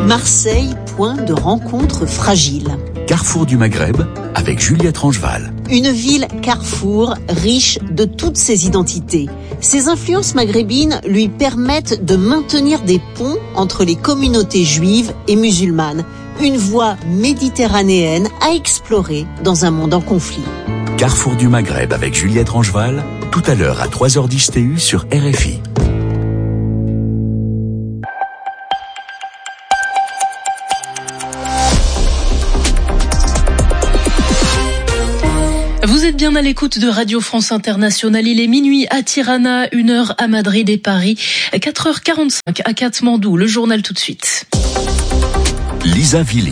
Marseille, point de rencontre fragile. Carrefour du Maghreb avec Juliette Rangeval. Une ville carrefour riche de toutes ses identités. Ses influences maghrébines lui permettent de maintenir des ponts entre les communautés juives et musulmanes. Une voie méditerranéenne à explorer dans un monde en conflit. Carrefour du Maghreb avec Juliette Rangeval, tout à l'heure à 3h10 TU sur RFI. Vous êtes bien à l'écoute de Radio France Internationale. Il est minuit à Tirana, 1h à Madrid et Paris, 4h45 à Katmandou. Le journal tout de suite. Lisa Vili.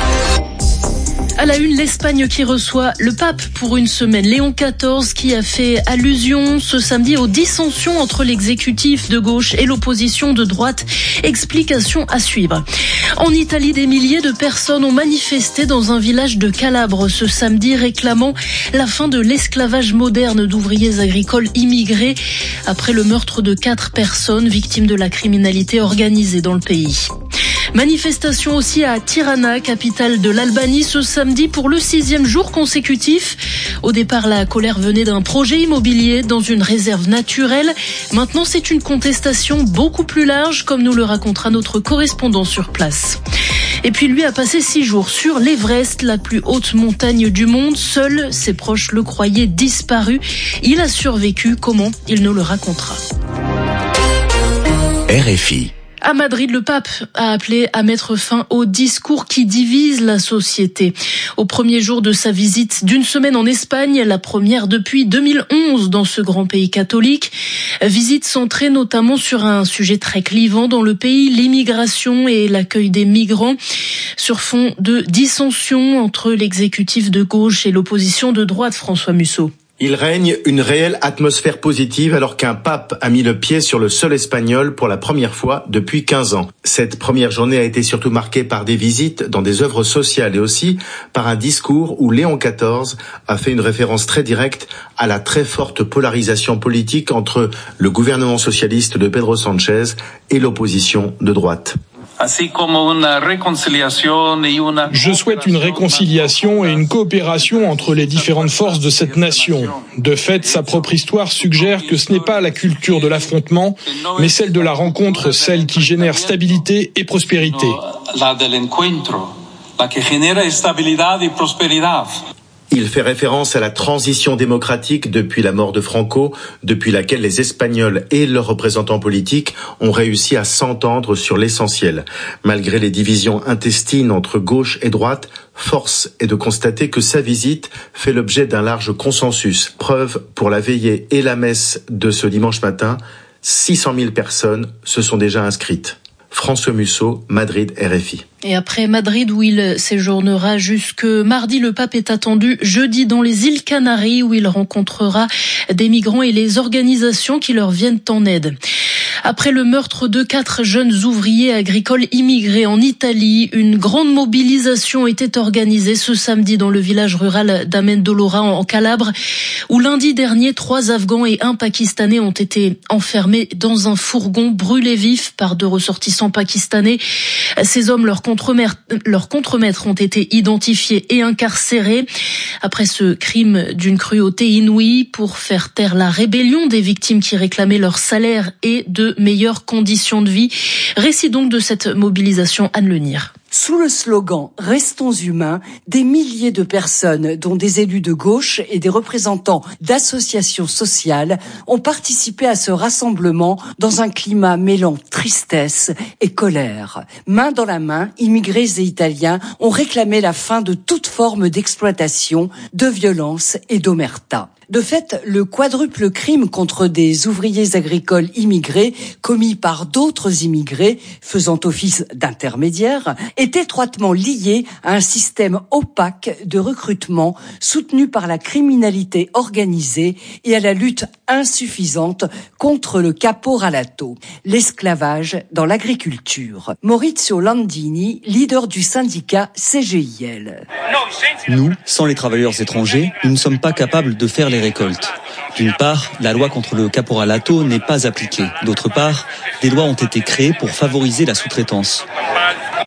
À la une, l'Espagne qui reçoit le pape pour une semaine. Léon XIV qui a fait allusion ce samedi aux dissensions entre l'exécutif de gauche et l'opposition de droite. Explication à suivre. En Italie, des milliers de personnes ont manifesté dans un village de Calabre ce samedi, réclamant la fin de l'esclavage moderne d'ouvriers agricoles immigrés après le meurtre de 4 personnes victimes de la criminalité organisée dans le pays. Manifestation aussi à Tirana, capitale de l'Albanie, ce samedi pour le 6e jour consécutif. Au départ, la colère venait d'un projet immobilier dans une réserve naturelle. Maintenant, c'est une contestation beaucoup plus large, comme nous le racontera notre correspondant sur place. Et puis lui a passé 6 jours sur l'Everest, la plus haute montagne du monde. Seuls ses proches le croyaient disparu. Il a survécu. Comment? Il nous le racontera. RFI. À Madrid, le pape a appelé à mettre fin aux discours qui divisent la société. Au premier jour de sa visite d'une semaine en Espagne, la première depuis 2011 dans ce grand pays catholique. Visite centrée notamment sur un sujet très clivant dans le pays, l'immigration et l'accueil des migrants, sur fond de dissension entre l'exécutif de gauche et l'opposition de droite, François Musso. Il règne une réelle atmosphère positive alors qu'un pape a mis le pied sur le sol espagnol pour la première fois depuis 15 ans. Cette première journée a été surtout marquée par des visites dans des œuvres sociales et aussi par un discours où Léon XIV a fait une référence très directe à la très forte polarisation politique entre le gouvernement socialiste de Pedro Sánchez et l'opposition de droite. Je souhaite une réconciliation et une coopération entre les différentes forces de cette nation. De fait, sa propre histoire suggère que ce n'est pas la culture de l'affrontement, mais celle de la rencontre, celle qui génère stabilité et prospérité. Il fait référence à la transition démocratique depuis la mort de Franco, depuis laquelle les Espagnols et leurs représentants politiques ont réussi à s'entendre sur l'essentiel. Malgré les divisions intestines entre gauche et droite, force est de constater que sa visite fait l'objet d'un large consensus. Preuve pour la veillée et la messe de ce dimanche matin, 600 000 personnes se sont déjà inscrites. François Musso, Madrid, RFI. Et après Madrid, où il séjournera jusque mardi, le pape est attendu jeudi dans les îles Canaries, où il rencontrera des migrants et les organisations qui leur viennent en aide. Après le meurtre de 4 jeunes ouvriers agricoles immigrés en Italie, une grande mobilisation était organisée ce samedi dans le village rural d'Amendolora en Calabre, où lundi dernier, 3 Afghans et 1 Pakistanais ont été enfermés dans un fourgon brûlé vif par 2 ressortissants pakistanais. Ces hommes, leurs contremaîtres ont été identifiés et incarcérés après ce crime d'une cruauté inouïe pour faire taire la rébellion des victimes qui réclamaient leur salaire et de meilleures conditions de vie. Récit donc de cette mobilisation, Anne Lenir. Sous le slogan « Restons humains », des milliers de personnes, dont des élus de gauche et des représentants d'associations sociales, ont participé à ce rassemblement dans un climat mêlant tristesse et colère. Main dans la main, immigrés et Italiens ont réclamé la fin de toute forme d'exploitation, de violence et d'omerta. De fait, le quadruple crime contre des ouvriers agricoles immigrés, commis par d'autres immigrés faisant office d'intermédiaires, est étroitement lié à un système opaque de recrutement soutenu par la criminalité organisée et à la lutte insuffisante contre le caporalato, l'esclavage dans l'agriculture. Maurizio Landini, leader du syndicat CGIL. Nous, sans les travailleurs étrangers, nous ne sommes pas capables de faire les récoltes. D'une part, la loi contre le caporalato n'est pas appliquée. D'autre part, des lois ont été créées pour favoriser la sous-traitance.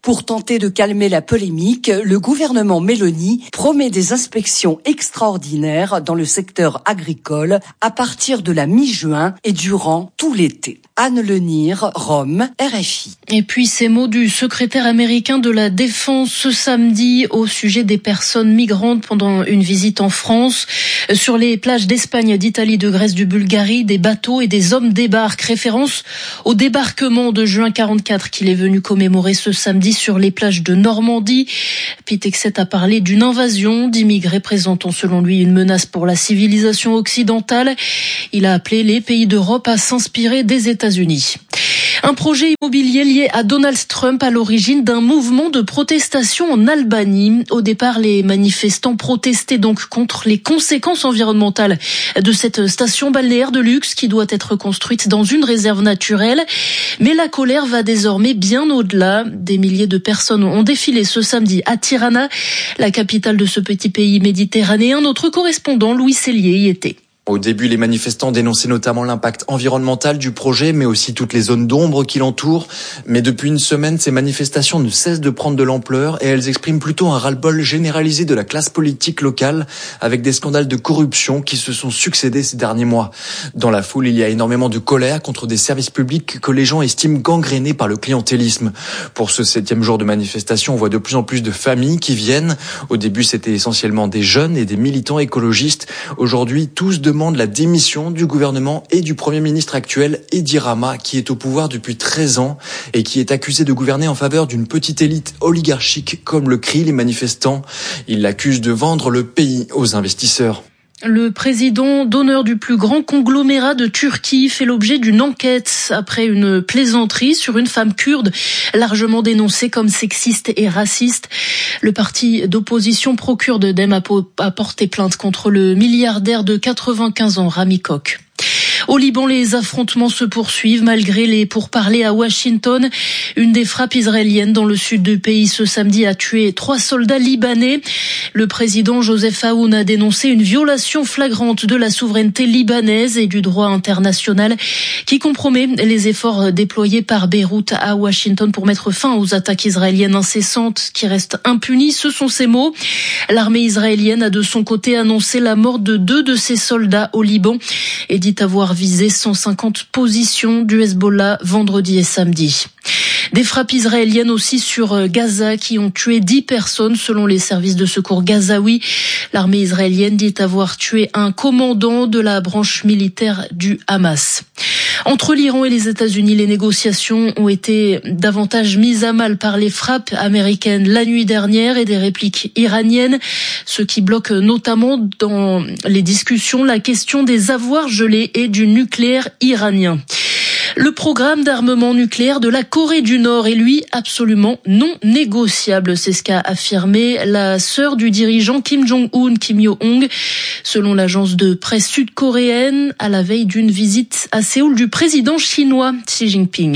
Pour tenter de calmer la polémique, le gouvernement Meloni promet des inspections extraordinaires dans le secteur agricole à partir de la mi-juin et durant tout l'été. Anne Lenir, Rome, RFI. Et puis ces mots du secrétaire américain de la Défense ce samedi au sujet des personnes migrantes pendant une visite en France. Sur les plages d'Espagne, d'Italie, de Grèce, de Bulgarie, des bateaux et des hommes débarquent. Référence au débarquement de juin 44 qu'il est venu commémorer ce samedi sur les plages de Normandie. Pete Hegseth a parlé d'une invasion d'immigrés présentant selon lui une menace pour la civilisation occidentale. Il a appelé les pays d'Europe à s'inspirer des États-Unis. Un projet immobilier lié à Donald Trump à l'origine d'un mouvement de protestation en Albanie. Au départ, les manifestants protestaient donc contre les conséquences environnementales de cette station balnéaire de luxe qui doit être construite dans une réserve naturelle. Mais la colère va désormais bien au-delà. Des milliers de personnes ont défilé ce samedi à Tirana, la capitale de ce petit pays méditerranéen. Notre correspondant Louis Cellier y était. Au début, les manifestants dénonçaient notamment l'impact environnemental du projet, mais aussi toutes les zones d'ombre qui l'entourent. Mais depuis une semaine, ces manifestations ne cessent de prendre de l'ampleur et elles expriment plutôt un ras-le-bol généralisé de la classe politique locale, avec des scandales de corruption qui se sont succédés ces derniers mois. Dans la foule, il y a énormément de colère contre des services publics que les gens estiment gangrénés par le clientélisme. Pour ce 7e jour de manifestation, on voit de plus en plus de familles qui viennent. Au début, c'était essentiellement des jeunes et des militants écologistes. Aujourd'hui, tous demande la démission du gouvernement et du Premier ministre actuel, Edi Rama, qui est au pouvoir depuis 13 ans et qui est accusé de gouverner en faveur d'une petite élite oligarchique, comme le crient les manifestants. Il l'accuse de vendre le pays aux investisseurs. Le président d'honneur du plus grand conglomérat de Turquie fait l'objet d'une enquête après une plaisanterie sur une femme kurde largement dénoncée comme sexiste et raciste. Le parti d'opposition pro-kurde DEM a porté plainte contre le milliardaire de 95 ans Rami Koch. Au Liban, les affrontements se poursuivent malgré les pourparlers à Washington. Une des frappes israéliennes dans le sud du pays ce samedi a tué 3 soldats libanais. Le président Joseph Aoun a dénoncé une violation flagrante de la souveraineté libanaise et du droit international qui compromet les efforts déployés par Beyrouth à Washington pour mettre fin aux attaques israéliennes incessantes qui restent impunies. Ce sont ses mots. L'armée israélienne a de son côté annoncé la mort de 2 de ses soldats au Liban et dit avoir visé 150 positions du Hezbollah vendredi et samedi. Des frappes israéliennes aussi sur Gaza qui ont tué 10 personnes selon les services de secours gazaouis. L'armée israélienne dit avoir tué un commandant de la branche militaire du Hamas. Entre l'Iran et les États-Unis, les négociations ont été davantage mises à mal par les frappes américaines la nuit dernière et des répliques iraniennes, ce qui bloque notamment dans les discussions la question des avoirs gelés et du nucléaire iranien. Le programme d'armement nucléaire de la Corée du Nord est, lui, absolument non négociable. C'est ce qu'a affirmé la sœur du dirigeant Kim Jong-un, Kim Yo-hong, selon l'agence de presse sud-coréenne, à la veille d'une visite à Séoul du président chinois Xi Jinping.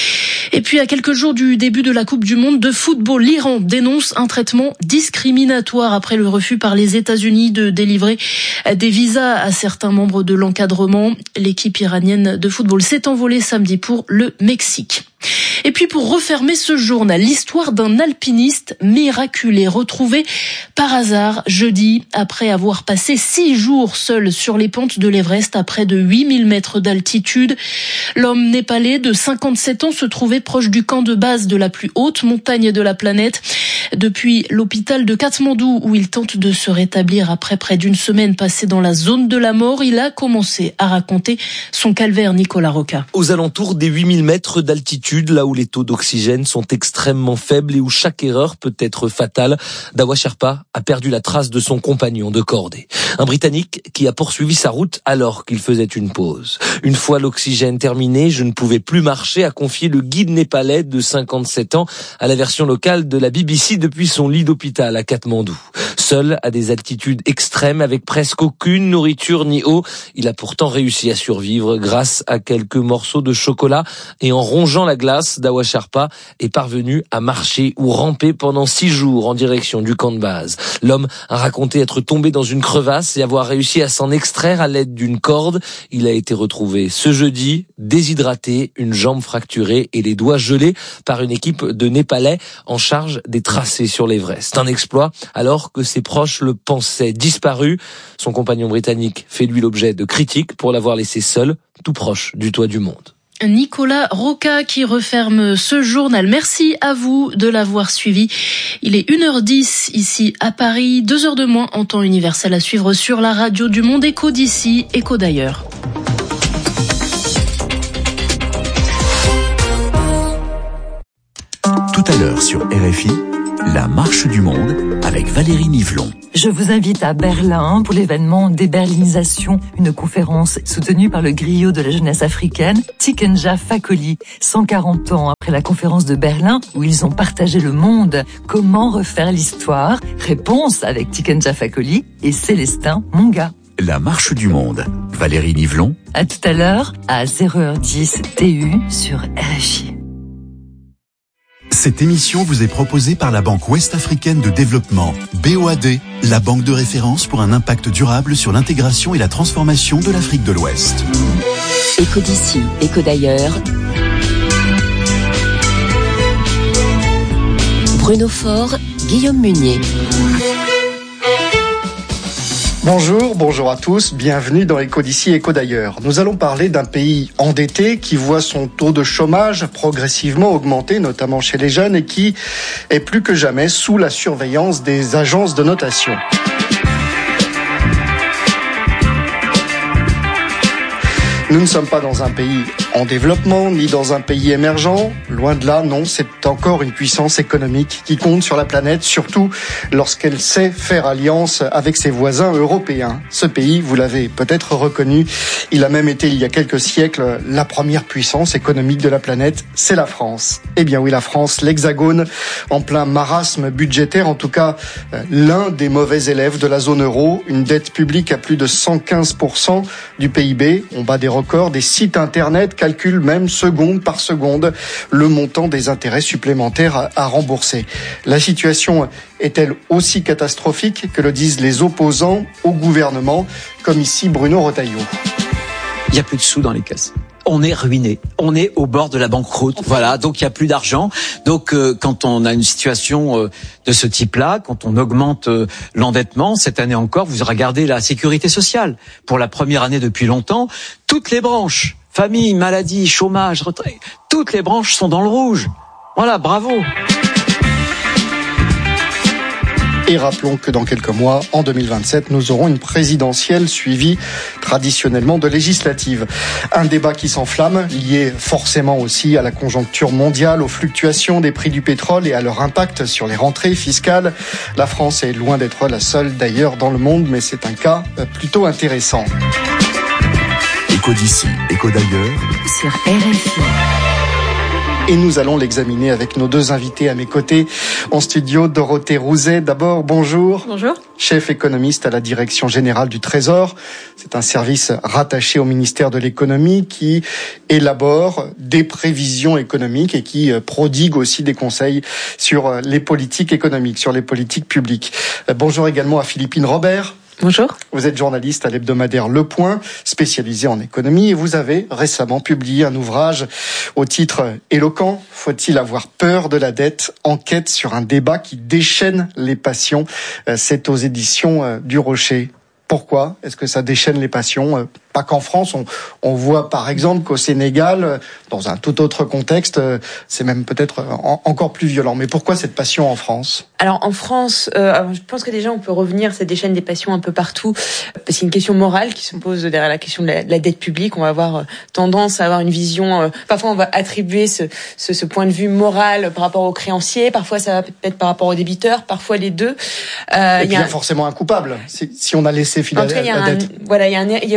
Et puis, à quelques jours du début de la Coupe du Monde de football, l'Iran dénonce un traitement discriminatoire après le refus par les États-Unis de délivrer des visas à certains membres de l'encadrement. L'équipe iranienne de football s'est envolée samedi pour le Mexique. Et puis pour refermer ce journal, l'histoire d'un alpiniste miraculé retrouvé par hasard jeudi après avoir passé 6 jours seul sur les pentes de l'Everest à près de 8000 mètres d'altitude. L'homme népalais de 57 ans se trouvait proche du camp de base de la plus haute montagne de la planète. Depuis l'hôpital de Katmandou où il tente de se rétablir après près d'une semaine passée dans la zone de la mort, il a commencé à raconter son calvaire. Nicolas Roca. Aux alentours des 8000 mètres d'altitude, là où les taux d'oxygène sont extrêmement faibles et où chaque erreur peut être fatale, Dawa Sherpa a perdu la trace de son compagnon de cordée. Un Britannique qui a poursuivi sa route alors qu'il faisait une pause. Une fois l'oxygène terminé, je ne pouvais plus marcher, a confié le guide népalais de 57 ans à la version locale de la BBC depuis son lit d'hôpital à Katmandou. Seul à des altitudes extrêmes avec presque aucune nourriture ni eau, il a pourtant réussi à survivre grâce à quelques morceaux de chocolat et en rongeant la glace. Dawa Sherpa est parvenu à marcher ou ramper pendant 6 jours en direction du camp de base. L'homme a raconté être tombé dans une crevasse et avoir réussi à s'en extraire à l'aide d'une corde. Il a été retrouvé ce jeudi, déshydraté, une jambe fracturée et les doigts gelés par une équipe de Népalais en charge des tracés sur l'Everest. Un exploit alors que ses proches le pensaient disparu. Son compagnon britannique fait lui l'objet de critiques pour l'avoir laissé seul, tout proche du toit du monde. Nicolas Roca qui referme ce journal. Merci à vous de l'avoir suivi. Il est 1h10 ici à Paris, 2h de moins en temps universel à suivre sur la radio du monde. Écho d'ici, écho d'ailleurs. Tout à l'heure sur RFI, la marche du monde avec Valérie Nivelon. Je vous invite à Berlin pour l'événement Déberlinisation, une conférence soutenue par le griot de la jeunesse africaine, Tikenja Fakoly. 140 ans après la conférence de Berlin, où ils ont partagé le monde, comment refaire l'histoire? Réponse avec Tikenja Fakoly et Célestin Monga. La marche du monde, Valérie Nivelon. À tout à l'heure, à 0h10 TU sur RFI. Cette émission vous est proposée par la Banque Ouest-Africaine de Développement, BOAD, la banque de référence pour un impact durable sur l'intégration et la transformation de l'Afrique de l'Ouest. Écho d'ici, écho d'ailleurs. Bruno Faure, Guillaume Munier. Bonjour à tous, bienvenue dans Écho d'ici, Écho d'ailleurs. Nous allons parler d'un pays endetté qui voit son taux de chômage progressivement augmenter, notamment chez les jeunes, et qui est plus que jamais sous la surveillance des agences de notation. Nous ne sommes pas dans un pays en développement, ni dans un pays émergent. Loin de là, non, c'est encore une puissance économique qui compte sur la planète, surtout lorsqu'elle sait faire alliance avec ses voisins européens. Ce pays, vous l'avez peut-être reconnu, il a même été il y a quelques siècles la première puissance économique de la planète, c'est la France. Eh bien oui, la France, l'Hexagone, en plein marasme budgétaire, en tout cas l'un des mauvais élèves de la zone euro, une dette publique à plus de 115% du PIB, on bat des records, des sites internet calculent même seconde par seconde le montant des intérêts supplémentaires à rembourser. La situation est-elle aussi catastrophique que le disent les opposants au gouvernement, comme ici Bruno Retailleau? Il n'y a plus de sous dans les caisses. On est ruiné. On est au bord de la banqueroute. Voilà. Donc, il n'y a plus d'argent. Donc, quand on a une situation de ce type-là, quand on augmente l'endettement, cette année encore, vous regardez la sécurité sociale. Pour la première année depuis longtemps, toutes les branches, famille, maladie, chômage, retraite, toutes les branches sont dans le rouge. Voilà. Bravo. Et rappelons que dans quelques mois, en 2027, nous aurons une présidentielle suivie traditionnellement de législatives. Un débat qui s'enflamme, lié forcément aussi à la conjoncture mondiale, aux fluctuations des prix du pétrole et à leur impact sur les rentrées fiscales. La France est loin d'être la seule d'ailleurs dans le monde, mais c'est un cas plutôt intéressant. Écho d'ici, écho d'ailleurs. Sur RFI. Et nous allons l'examiner avec nos deux invités à mes côtés en studio. Dorothée Rouzet, d'abord, bonjour. Bonjour. Chef économiste à la Direction Générale du Trésor. C'est un service rattaché au ministère de l'Économie qui élabore des prévisions économiques et qui prodigue aussi des conseils sur les politiques économiques, sur les politiques publiques. Bonjour également à Philippine Robert. Bonjour. Vous êtes journaliste à l'hebdomadaire Le Point, spécialisé en économie, et vous avez récemment publié un ouvrage au titre éloquent « Faut-il avoir peur de la dette ? Enquête sur un débat qui déchaîne les passions ». C'est aux éditions du Rocher. Pourquoi est-ce que ça déchaîne les passions ? Pas qu'en France, on voit par exemple qu'au Sénégal, dans un tout autre contexte, c'est même peut-être encore plus violent. Mais pourquoi cette passion en France ? Alors en France, je pense que déjà on peut revenir, ça déchaîne des passions un peu partout. C'est une question morale qui se pose derrière la question de la dette publique. On va avoir tendance à avoir une vision, parfois on va attribuer ce point de vue moral par rapport aux créanciers, parfois ça va peut-être par rapport aux débiteurs, parfois les deux. Et puis il y a forcément un coupable, si on a laissé filer la dette. Il y a aussi une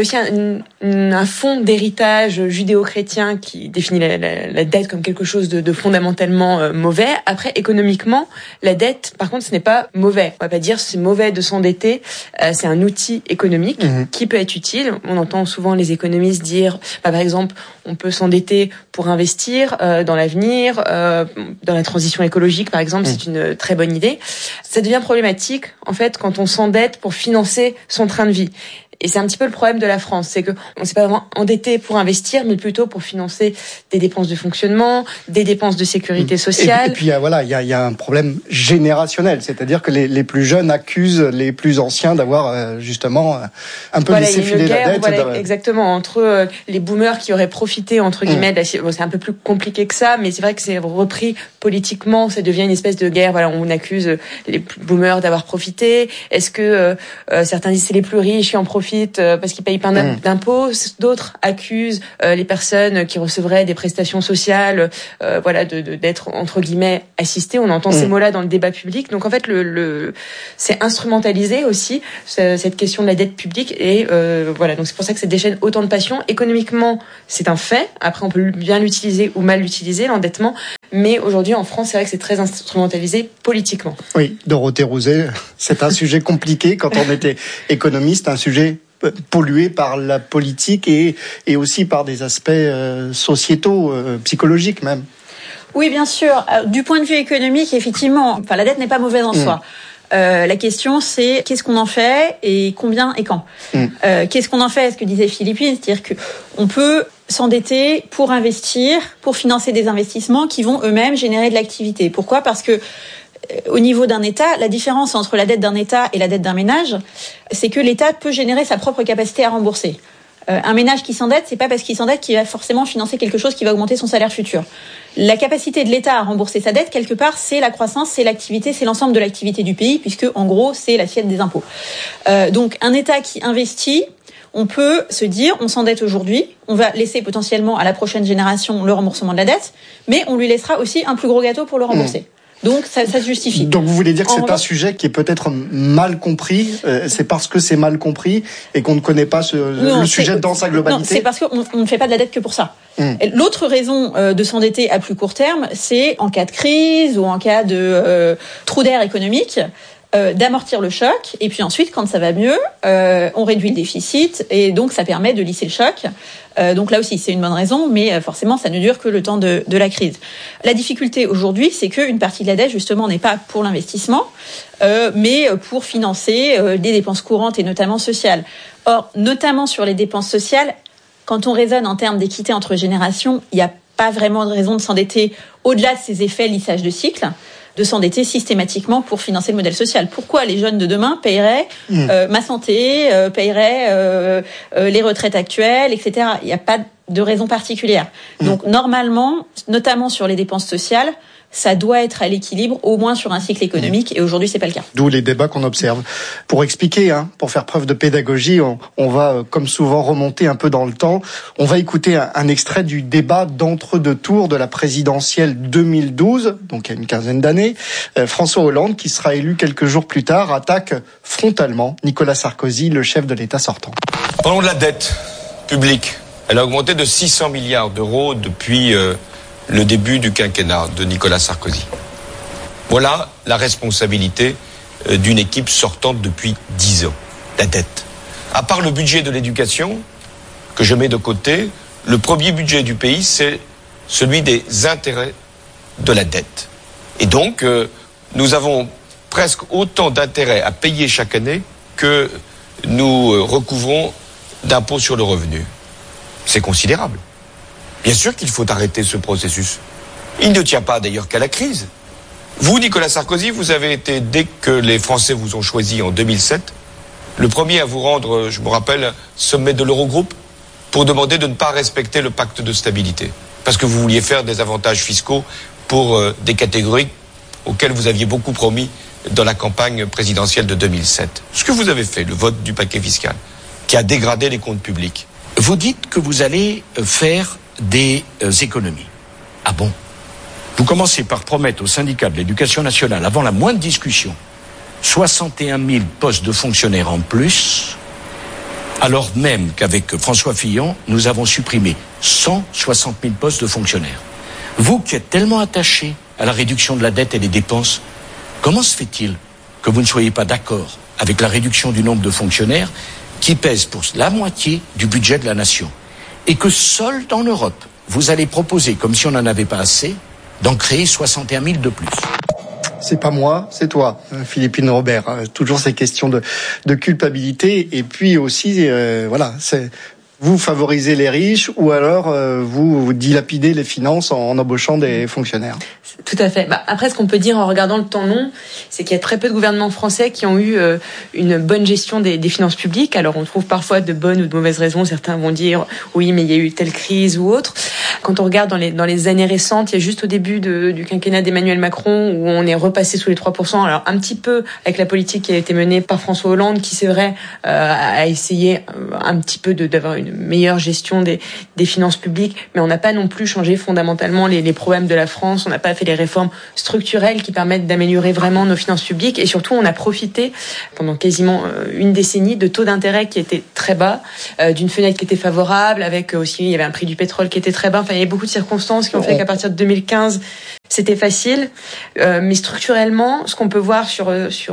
un fond d'héritage judéo-chrétien qui définit la dette comme quelque chose de fondamentalement mauvais. Après, économiquement, la dette, par contre, ce n'est pas mauvais. On va pas dire c'est mauvais de s'endetter. C'est un outil économique qui peut être utile. On entend souvent les économistes dire, par exemple, on peut s'endetter pour investir dans l'avenir, dans la transition écologique, par exemple, c'est une très bonne idée. Ça devient problématique, en fait, quand on s'endette pour financer son train de vie. Et c'est un petit peu le problème de la France, c'est que on s'est pas vraiment endetté pour investir, mais plutôt pour financer des dépenses de fonctionnement, des dépenses de sécurité sociale. Et puis voilà, il y a un problème générationnel, c'est-à-dire que les plus jeunes accusent les plus anciens d'avoir justement un peu laissé filer la dette. Voilà, exactement, entre les boomers qui auraient profité entre guillemets. Bon, c'est un peu plus compliqué que ça, mais c'est vrai que c'est repris politiquement, ça devient une espèce de guerre. Voilà, on accuse les boomers d'avoir profité. Est-ce que certains disent c'est les plus riches qui en profitent parce qu'ils payent pas d'impôts, d'autres accusent les personnes qui recevraient des prestations sociales, d'être entre guillemets assistées. On entend ces mots-là dans le débat public. Donc en fait, c'est instrumentalisé aussi cette question de la dette publique et donc c'est pour ça que ça déchaîne autant de passion. Économiquement, c'est un fait. Après, on peut bien l'utiliser ou mal l'utiliser, l'endettement. Mais aujourd'hui, en France, c'est vrai que c'est très instrumentalisé politiquement. Oui, Dorothée Rouzet, c'est un sujet compliqué quand on était économiste, un sujet pollué par la politique et aussi par des aspects sociétaux, psychologiques même. Oui, bien sûr. Du point de vue économique, effectivement, la dette n'est pas mauvaise en soi. La question, c'est qu'est-ce qu'on en fait et combien et quand. Qu'est-ce qu'on en fait, ce que disait Philippine, c'est-à-dire que on peut s'endetter pour investir, pour financer des investissements qui vont eux-mêmes générer de l'activité. Pourquoi ? Parce que au niveau d'un État, la différence entre la dette d'un État et la dette d'un ménage, c'est que l'État peut générer sa propre capacité à rembourser. Un ménage qui s'endette, c'est pas parce qu'il s'endette qu'il va forcément financer quelque chose qui va augmenter son salaire futur. La capacité de l'État à rembourser sa dette, quelque part, c'est la croissance, c'est l'activité, c'est l'ensemble de l'activité du pays, puisque en gros, c'est l'assiette des impôts. Donc, un État qui investit, on peut se dire, on s'endette aujourd'hui, on va laisser potentiellement à la prochaine génération le remboursement de la dette, mais on lui laissera aussi un plus gros gâteau pour le rembourser. Donc ça se justifie. Donc vous voulez dire que c'est un sujet qui est peut-être mal compris, c'est parce que c'est mal compris et qu'on ne connaît pas le sujet dans sa globalité. Non, c'est parce qu'on ne fait pas de la dette que pour ça. L'autre raison de s'endetter à plus court terme, c'est en cas de crise ou en cas de trou d'air économique, d'amortir le choc, et puis ensuite, quand ça va mieux, on réduit le déficit, et donc ça permet de lisser le choc. Donc là aussi, c'est une bonne raison, mais forcément, ça ne dure que le temps de la crise. La difficulté aujourd'hui, c'est qu'une partie de la dette, justement, n'est pas pour l'investissement, mais pour financer des dépenses courantes et notamment sociales. Or, notamment sur les dépenses sociales, quand on raisonne en termes d'équité entre générations, il n'y a pas vraiment de raison de s'endetter au-delà de ces effets lissage de cycle, de s'endetter systématiquement pour financer le modèle social. Pourquoi les jeunes de demain paieraient ma santé, paieraient les retraites actuelles, etc. Il n'y a pas de raison particulière. Donc normalement, notamment sur les dépenses sociales, ça doit être à l'équilibre, au moins sur un cycle économique, et aujourd'hui, c'est pas le cas. D'où les débats qu'on observe. Pour expliquer, pour faire preuve de pédagogie, on va, comme souvent, remonter un peu dans le temps. On va écouter un extrait du débat d'entre-deux tours de la présidentielle 2012, donc il y a une quinzaine d'années. François Hollande, qui sera élu quelques jours plus tard, attaque frontalement Nicolas Sarkozy, le chef de l'État sortant. Parlons de la dette publique. Elle a augmenté de 600 milliards d'euros depuis le début du quinquennat de Nicolas Sarkozy. Voilà la responsabilité d'une équipe sortante depuis 10 ans. La dette. À part le budget de l'éducation, que je mets de côté, le premier budget du pays, c'est celui des intérêts de la dette. Et donc, nous avons presque autant d'intérêts à payer chaque année que nous recouvrons d'impôts sur le revenu. C'est considérable. Bien sûr qu'il faut arrêter ce processus. Il ne tient pas d'ailleurs qu'à la crise. Vous, Nicolas Sarkozy, vous avez été, dès que les Français vous ont choisi en 2007, le premier à vous rendre, je me rappelle, sommet de l'Eurogroupe pour demander de ne pas respecter le pacte de stabilité. Parce que vous vouliez faire des avantages fiscaux pour des catégories auxquelles vous aviez beaucoup promis dans la campagne présidentielle de 2007. Ce que vous avez fait, le vote du paquet fiscal, qui a dégradé les comptes publics. Vous dites que vous allez faire des économies. Ah bon ? Vous commencez par promettre au syndicat de l'éducation nationale, avant la moindre discussion, 61 000 postes de fonctionnaires en plus, Alors même qu'avec François Fillon, nous avons supprimé 160 000 postes de fonctionnaires. Vous qui êtes tellement attaché à la réduction de la dette et des dépenses, comment se fait-il que vous ne soyez pas d'accord avec la réduction du nombre de fonctionnaires qui pèse pour la moitié du budget de la nation et que seul en Europe, vous allez proposer, comme si on n'en avait pas assez, d'en créer 61 000 de plus? C'est pas moi, c'est toi, Philippine Robert. Toujours ces questions de culpabilité et puis aussi, c'est vous favorisez les riches ou alors vous dilapidez les finances en embauchant des fonctionnaires. Tout à fait. Après, ce qu'on peut dire en regardant le temps long, c'est qu'il y a très peu de gouvernements français qui ont eu une bonne gestion des finances publiques. Alors, on trouve parfois de bonnes ou de mauvaises raisons. Certains vont dire, oui, mais il y a eu telle crise ou autre. Quand on regarde dans les années récentes, il y a juste au début du quinquennat d'Emmanuel Macron où on est repassé sous les 3%. Alors, un petit peu avec la politique qui a été menée par François Hollande, qui, c'est vrai, a essayé un petit peu d'avoir une meilleure gestion des finances publiques. Mais on n'a pas non plus changé fondamentalement les problèmes de la France. On n'a pas fait les réformes structurelles qui permettent d'améliorer vraiment nos finances publiques et surtout on a profité pendant quasiment une décennie de taux d'intérêt qui étaient très bas, d'une fenêtre qui était favorable, avec aussi il y avait un prix du pétrole qui était très bas. Enfin, il y avait beaucoup de circonstances qui ont fait qu'à partir de 2015 c'était facile, mais structurellement, ce qu'on peut voir sur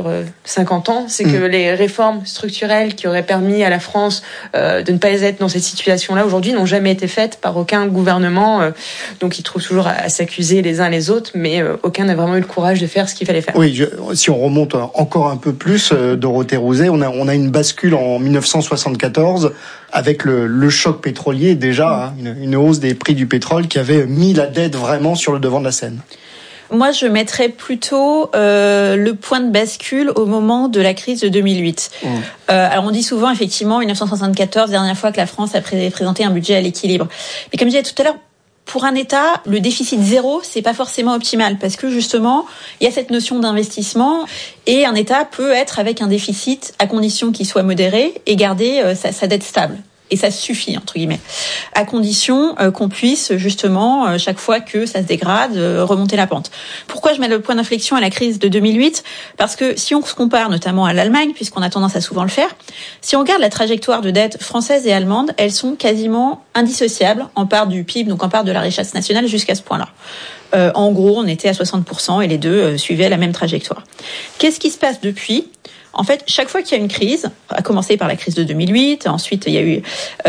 50 ans, c'est que les réformes structurelles qui auraient permis à la France de ne pas être dans cette situation-là aujourd'hui n'ont jamais été faites par aucun gouvernement. Donc ils trouvent toujours à s'accuser les uns les autres, mais aucun n'a vraiment eu le courage de faire ce qu'il fallait faire. Oui, si on remonte encore un peu plus, Dorothée Rouzet, on a une bascule en 1974 avec le choc pétrolier déjà, une hausse des prix du pétrole qui avait mis la dette vraiment sur le devant de la scène. Moi, je mettrais plutôt le point de bascule au moment de la crise de 2008. Alors, on dit souvent, effectivement, 1974, dernière fois que la France a présenté un budget à l'équilibre. Mais comme je disais tout à l'heure, pour un État, le déficit zéro, c'est pas forcément optimal parce que justement, il y a cette notion d'investissement et un État peut être avec un déficit à condition qu'il soit modéré et garder sa dette stable. Et ça suffit, entre guillemets, à condition qu'on puisse justement, chaque fois que ça se dégrade, remonter la pente. Pourquoi je mets le point d'inflexion à la crise de 2008 ? Parce que si on se compare notamment à l'Allemagne, puisqu'on a tendance à souvent le faire, si on regarde la trajectoire de dette française et allemande, elles sont quasiment indissociables en part du PIB, donc en part de la richesse nationale jusqu'à ce point-là. En gros, on était à 60% et les deux suivaient la même trajectoire. Qu'est-ce qui se passe depuis ? En fait, chaque fois qu'il y a une crise, à commencer par la crise de 2008, ensuite il y a eu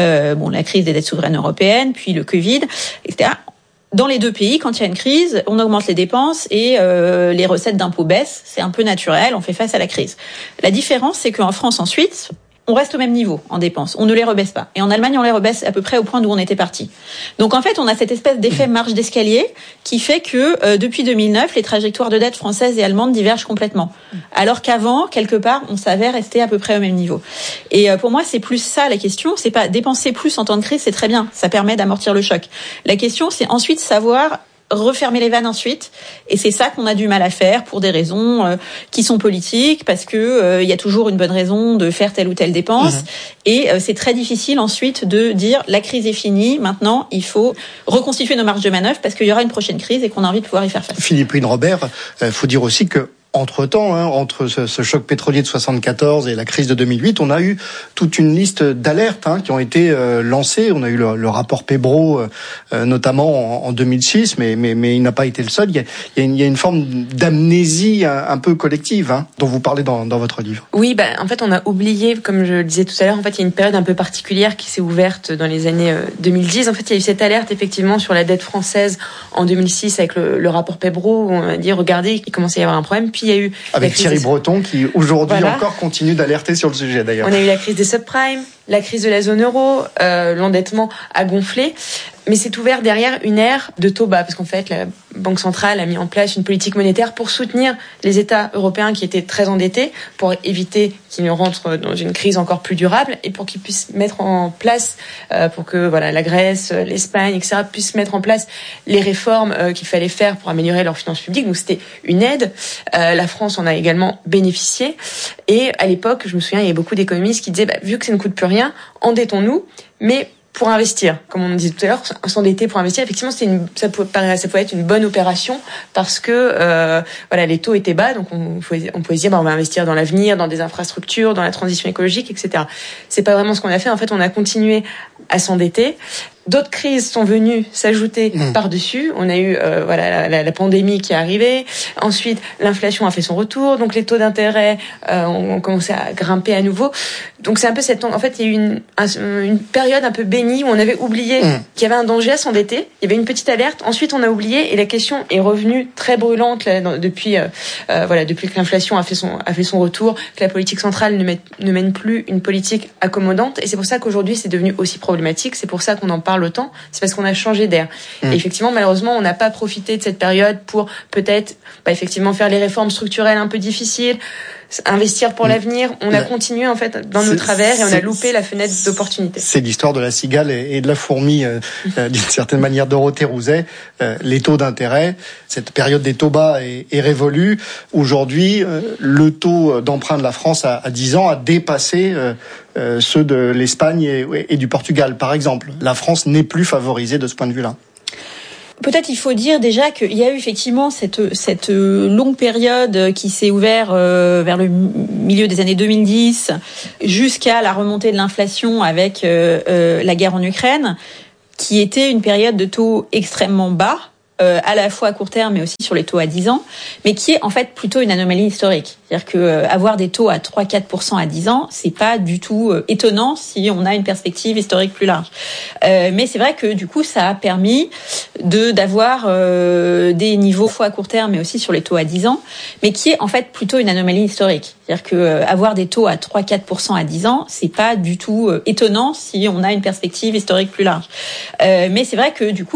la crise des dettes souveraines européennes, puis le Covid, etc. Dans les deux pays, quand il y a une crise, on augmente les dépenses et les recettes d'impôts baissent. C'est un peu naturel, on fait face à la crise. La différence, c'est qu'en France, ensuite, on reste au même niveau en dépenses. On ne les rebaisse pas. Et en Allemagne, on les rebaisse à peu près au point d'où on était parti. Donc en fait, on a cette espèce d'effet marche d'escalier qui fait que depuis 2009, les trajectoires de dette françaises et allemandes divergent complètement. Alors qu'avant, quelque part, on savait rester à peu près au même niveau. Et pour moi, c'est plus ça la question. C'est pas dépenser plus en temps de crise, c'est très bien. Ça permet d'amortir le choc. La question, c'est ensuite savoir refermer les vannes ensuite, et c'est ça qu'on a du mal à faire pour des raisons qui sont politiques, parce que il y a toujours une bonne raison de faire telle ou telle dépense, et c'est très difficile ensuite de dire la crise est finie, maintenant il faut reconstituer nos marges de manœuvre parce qu'il y aura une prochaine crise et qu'on a envie de pouvoir y faire face. Philippine Robert, faut dire aussi que entre-temps, entre ce choc pétrolier de 74 et la crise de 2008, on a eu toute une liste d'alertes qui ont été lancées. On a eu le rapport Pebro, notamment en 2006, mais il n'a pas été le seul. Il y a une forme d'amnésie un peu collective dont vous parlez dans votre livre. Oui, en fait, on a oublié, comme je le disais tout à l'heure, en fait, il y a une période un peu particulière qui s'est ouverte dans les années 2010. En fait, il y a eu cette alerte, effectivement, sur la dette française en 2006 avec le rapport Pebro, où on a dit, regardez, il commençait à y avoir un problème. Puis il y a eu avec Thierry Breton qui aujourd'hui encore continue d'alerter sur le sujet d'ailleurs. On a eu la crise des subprimes, la crise de la zone euro, l'endettement a gonflé. Mais c'est ouvert derrière une ère de taux bas, parce qu'en fait, la Banque centrale a mis en place une politique monétaire pour soutenir les États européens qui étaient très endettés, pour éviter qu'ils ne rentrent dans une crise encore plus durable, et pour qu'ils puissent mettre en place, pour que la Grèce, l'Espagne, etc., puissent mettre en place les réformes qu'il fallait faire pour améliorer leurs finances publiques. Donc c'était une aide. La France en a également bénéficié. Et à l'époque, je me souviens, il y avait beaucoup d'économistes qui disaient, vu que ça ne coûte plus rien, endettons-nous, mais pour investir, comme on disait tout à l'heure, s'endetter pour investir. Effectivement, ça pouvait être une bonne opération parce que les taux étaient bas, donc on pouvait se dire on va investir dans l'avenir, dans des infrastructures, dans la transition écologique, etc. C'est pas vraiment ce qu'on a fait. En fait, on a continué à s'endetter. D'autres crises sont venues s'ajouter par-dessus. On a eu la pandémie qui est arrivée. Ensuite, l'inflation a fait son retour. Donc, les taux d'intérêt ont commencé à grimper à nouveau. Donc, c'est un peu en fait, il y a eu une période un peu bénie où on avait oublié qu'il y avait un danger à s'endetter. Il y avait une petite alerte. Ensuite, on a oublié et la question est revenue très brûlante depuis que l'inflation a fait son retour, que la politique centrale ne mène plus une politique accommodante. Et c'est pour ça qu'aujourd'hui, c'est devenu aussi problématique. C'est pour ça qu'on en parle autant, c'est parce qu'on a changé d'air. Et effectivement, malheureusement, on n'a pas profité de cette période pour peut-être effectivement faire les réformes structurelles un peu difficiles, investir pour l'avenir. On a continué en fait dans nos travers et on a loupé la fenêtre d'opportunité. C'est l'histoire de la cigale et de la fourmi d'une certaine manière. Dorothée Rouzet, les taux d'intérêt, cette période des taux bas est révolue. Aujourd'hui, le taux d'emprunt de la France à 10 ans a dépassé ceux de l'Espagne et du Portugal, par exemple. La France n'est plus favorisée de ce point de vue-là. Peut-être il faut dire déjà qu'il y a eu effectivement cette longue période qui s'est ouverte vers le milieu des années 2010 jusqu'à la remontée de l'inflation avec la guerre en Ukraine, qui était une période de taux extrêmement bas, à la fois à court terme mais aussi sur les taux à 10 ans, mais qui est en fait plutôt une anomalie historique. C'est-à-dire que avoir des taux à 3-4% à 10 ans, c'est pas du tout étonnant si on a une perspective historique plus large. Mais c'est vrai que du coup, ça a permis d'avoir des niveaux fois à court terme mais aussi sur les taux à 10 ans, mais qui est en fait plutôt une anomalie historique. C'est-à-dire que avoir des taux à 3-4% à 10 ans, c'est pas du tout étonnant si on a une perspective historique plus large. Mais c'est vrai que du coup